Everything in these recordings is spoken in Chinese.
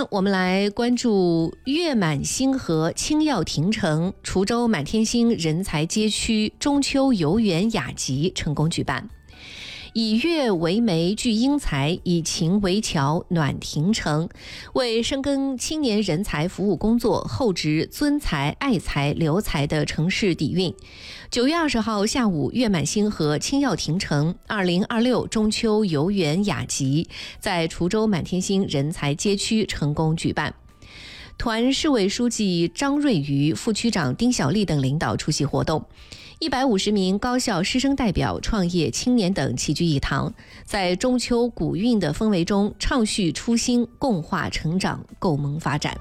呢，我们来关注月满星河青耀庭城，滁州满天星人才街区中秋游园雅集成功举办。以月为媒聚英才，以情为桥暖庭城，为深耕青年人才服务工作、厚植尊才、爱才、留才的城市底蕴。9月20号下午，月满星河青耀庭城2026中秋游园雅集在滁州满天星人才街区成功举办。团市委书记张瑞瑜、副区长丁小丽等领导出席活动。150名高校师生代表、创业青年等齐聚一堂，在中秋古韵的氛围中畅叙初心，共话成长，构萌发展。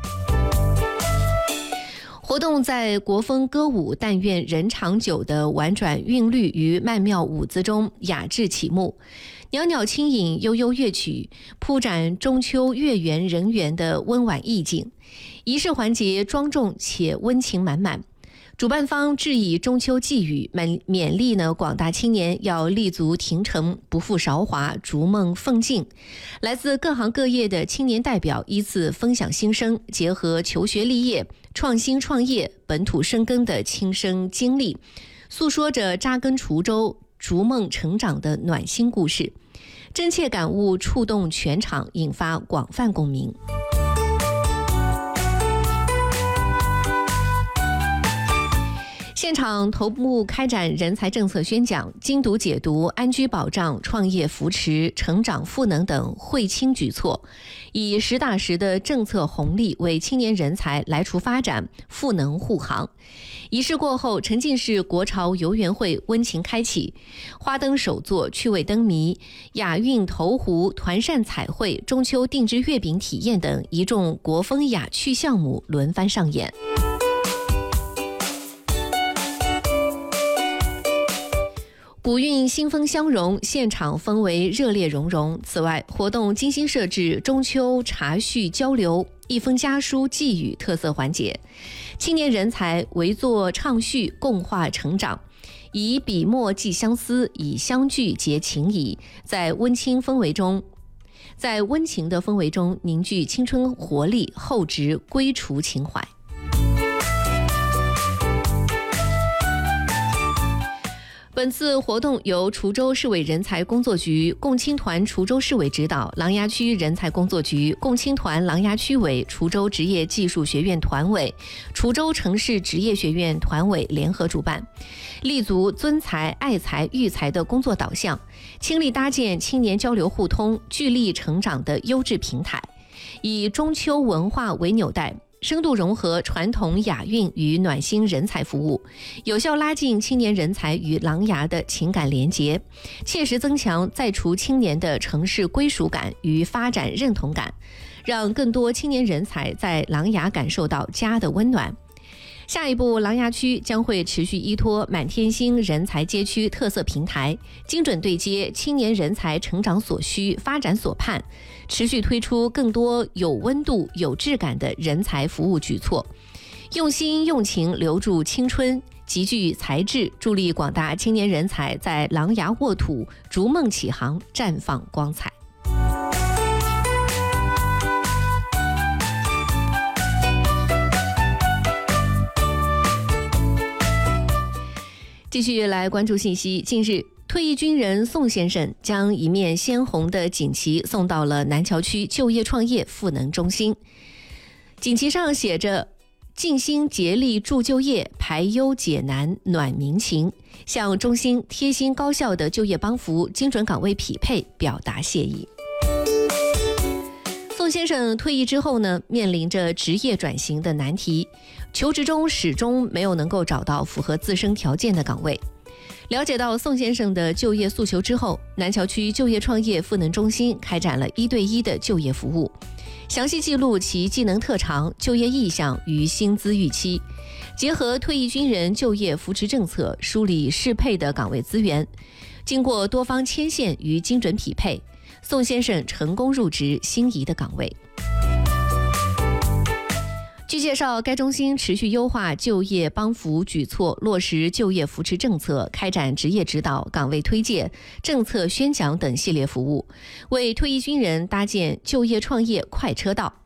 活动在国风歌舞但愿人长久的婉转韵律与曼妙舞姿中雅致启幕，袅袅轻吟，悠悠乐曲，铺展中秋月圆人圆的温婉意境。仪式环节庄重且温情满满。主办方致以中秋寄语，勉励广大青年要立足庭城，不负韶华，逐梦奋进。来自各行各业的青年代表依次分享心声，结合求学立业、创新创业、本土深耕的亲身经历，诉说着扎根滁州、逐梦成长的暖心故事，真切感悟触动全场，引发广泛共鸣。现场头部开展人才政策宣讲、精读解读安居保障、创业扶持、成长赋能等惠青举措，以实打实的政策红利为青年人才来除发展、赋能护航。仪式过后，沉浸式国潮游园会温情开启，花灯首座、趣味灯谜、雅韵投壶、团扇彩绘、中秋定制月饼体验等一众国风雅趣项目轮番上演。古韵新风相融，现场氛围热烈融融。此外，活动精心设置中秋茶叙交流、一封家书寄语特色环节，青年人才围坐畅叙，共话成长，以笔墨寄相思，以相聚结情谊，在温情的氛围中凝聚青春活力，厚植归滁情怀。本次活动由滁州市委人才工作局、共青团滁州市委指导，琅琊区人才工作局、共青团琅琊区委、滁州职业技术学院团委、滁州城市职业学院团委联合主办，立足尊才、爱才、育才的工作导向，倾力搭建青年交流互通、聚力成长的优质平台，以中秋文化为纽带，深度融合传统雅韵与暖心人才服务，有效拉近青年人才与琅琊的情感连结，切实增强在滁青年的城市归属感与发展认同感，让更多青年人才在琅琊感受到家的温暖。下一步，琅琊区将会持续依托满天星人才街区特色平台，精准对接青年人才成长所需、发展所盼，持续推出更多有温度、有质感的人才服务举措，用心用情留住青春，集聚才智，助力广大青年人才在琅琊沃土逐梦起航，绽放光彩。继续来关注信息。近日，退役军人宋先生将一面鲜红的锦旗送到了南桥区就业创业赋能中心。锦旗上写着“尽心竭力助就业，排忧解难暖民情”，向中心贴心高效的就业帮扶、精准岗位匹配表达谢意。宋先生退役之后面临着职业转型的难题，求职中始终没有能够找到符合自身条件的岗位。了解到宋先生的就业诉求之后，南桥区就业创业赋能中心开展了1对1的就业服务，详细记录其技能特长、就业意向与薪资预期，结合退役军人就业扶持政策，梳理适配的岗位资源，经过多方牵线与精准匹配，宋先生成功入职心仪的岗位。据介绍，该中心持续优化就业帮扶举措，落实就业扶持政策，开展职业指导、岗位推荐、政策宣讲等系列服务，为退役军人搭建就业创业快车道。